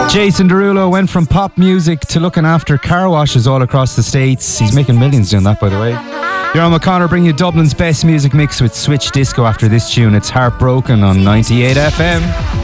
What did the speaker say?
Jason Derulo went from pop music to looking after car washes all across the States. He's making millions doing that, by the way. Ciaran O'Connor bringing you Dublin's best music mix with Switch Disco after this tune. It's Heartbroken on 98 FM.